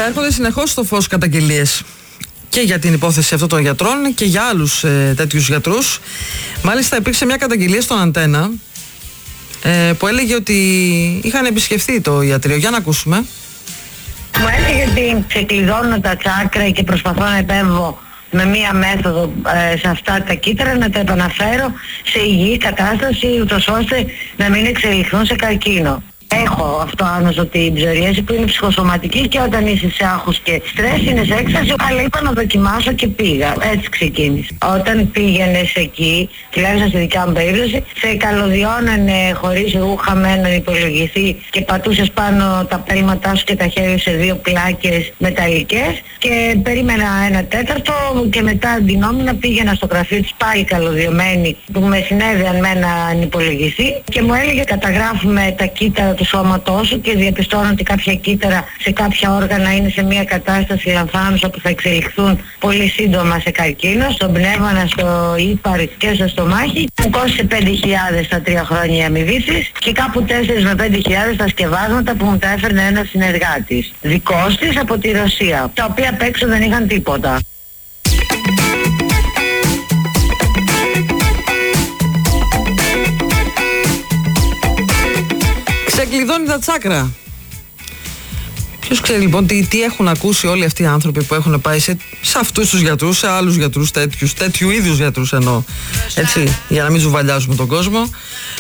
έρχονται συνεχώς στο φως καταγγελίες και για την υπόθεση αυτών των γιατρών και για άλλους τέτοιους γιατρούς. Μάλιστα υπήρξε μια καταγγελία στον Αντένα που έλεγε ότι είχαν επισκεφθεί το ιατρείο. Για να ακούσουμε. Μου έλεγε ότι ξεκλειδώνω τα τσάκρα και προσπαθώ να επέμβω με μία μέθοδο σε αυτά τα κύτταρα, να τα επαναφέρω σε υγιή κατάσταση, ούτως ώστε να μην εξελιχθούν σε καρκίνο. Έχω αυτό άνοσο την ψωρίαση που είναι ψυχοσωματική και όταν είσαι σε άγχος και στρες είναι σε έκσταση, αλλά είπα να δοκιμάσω και πήγα. Έτσι ξεκίνησε. Όταν πήγαινες εκεί, τουλάχιστον στη δικιά μου περίπτωση, σε καλωδιώνανε χωρίς ρούχα με έναν υπολογιστή και πατούσες πάνω τα πέλματά σου και τα χέρια σε δύο πλάκες μεταλλικές και περίμενα 1/4 και μετά αντινόμηνα πήγαινα στο γραφείο της πάλι καλωδιωμένη που με συνέδεαν με έναν υπολογιστή και μου έλεγε καταγράφουμε τα κύτταρα του σώματός σου και διαπιστώνω ότι κάποια κύτταρα σε κάποια όργανα είναι σε μια κατάσταση λανθάνουσα που θα εξελιχθούν πολύ σύντομα σε καρκίνο. Στον πνεύμονα, στο ύπαρ και στο στομάχι. Μου κόστησε 5.000 τα 3 χρόνια η αμοιβή της και κάπου 4 με 5.000 τα σκευάσματα που μου τα έφερνε ένας συνεργάτης δικός της από τη Ρωσία, τα οποία απ' έξω δεν είχαν τίποτα. Ξεκλειδώνει τα τσάκρα. Ποιος ξέρει λοιπόν τι έχουν ακούσει όλοι αυτοί οι άνθρωποι που έχουν πάει σε αυτούς τους γιατρούς, σε άλλους γιατρούς τέτοιου είδους γιατρούς εννοώ. Έτσι, για να μην ζουβαλιάζουμε τον κόσμο.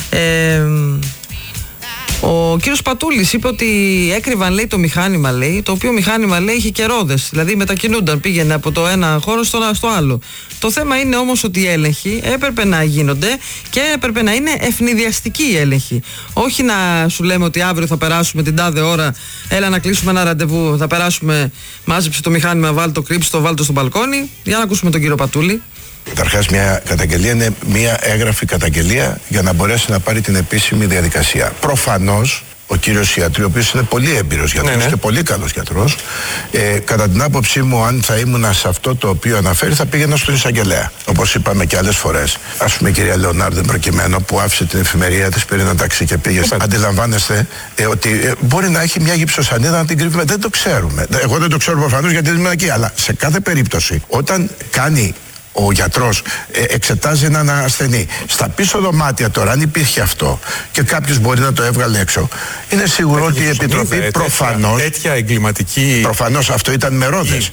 Ο κύριος Πατούλης είπε ότι έκρυβαν, λέει, το μηχάνημα, λέει, το οποίο μηχάνημα, λέει, είχε και ρόδες. Δηλαδή μετακινούνταν, πήγαινε από το ένα χώρο στο άλλο. Το θέμα είναι όμως ότι οι έλεγχοι έπρεπε να γίνονται και έπρεπε να είναι ευνηδιαστικοί οι έλεγχοι. Όχι να σου λέμε ότι αύριο θα περάσουμε την τάδε ώρα, έλα να κλείσουμε ένα ραντεβού, θα περάσουμε, μάζεψε το μηχάνημα, βάλ το, κρύψε το, βάλ το στο μπαλκόνι. Για να ακούσουμε τον κύριο Πατούλη. Καταρχάς, μια καταγγελία είναι μια έγγραφη καταγγελία για να μπορέσει να πάρει την επίσημη διαδικασία. Προφανώς, ο κύριος Ιατρή, ο οποίος είναι πολύ έμπειρος γιατρός και πολύ καλός γιατρός, κατά την άποψή μου, αν θα ήμουν σε αυτό το οποίο αναφέρει, θα πήγαινα στον εισαγγελέα. Όπως είπαμε και άλλες φορές. Ας πούμε, η κυρία Λεωνάρντεν προκειμένου, που άφησε την εφημερία της, πήρε ένα ταξί και πήγε. Αντιλαμβάνεστε ότι μπορεί να έχει μια γυψοσανίδα να την κρύβουμε. Δεν το ξέρουμε. Εγώ δεν το ξέρω προφανώς γιατί δεν είμαι εκεί. Αλλά σε κάθε περίπτωση, όταν κάνει ο γιατρός εξετάζει έναν ασθενή στα πίσω δωμάτια τώρα, αν υπήρχε αυτό και κάποιος μπορεί να το έβγαλε έξω, είναι σίγουρο ότι η Επιτροπή προφανώς. Τέτοια εγκληματική. Προφανώς αυτό ήταν με ρόδες.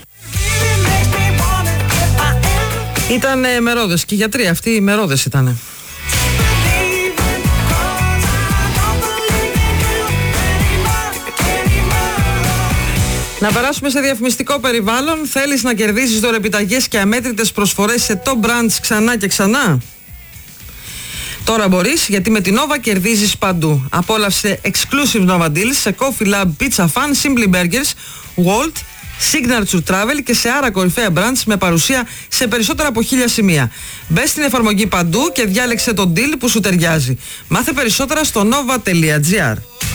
Ήταν με ρόδες και οι γιατροί αυτοί με ρόδες ήτανε. Να περάσουμε σε διαφημιστικό περιβάλλον. Θέλεις να κερδίσεις δωρεπιταγές και αμέτρητες προσφορές σε top brands ξανά και ξανά? Τώρα μπορείς, γιατί με την Nova κερδίζεις παντού. Απόλαυσε exclusive Nova deals σε Coffee Lab, Pizza Fan, Simply Burgers, Walt, Signature Travel και σε άρα κορυφαία brands με παρουσία σε περισσότερα από 1000 σημεία. Μπες στην εφαρμογή παντού και διάλεξε τον deal που σου ταιριάζει. Μάθε περισσότερα στο nova.gr.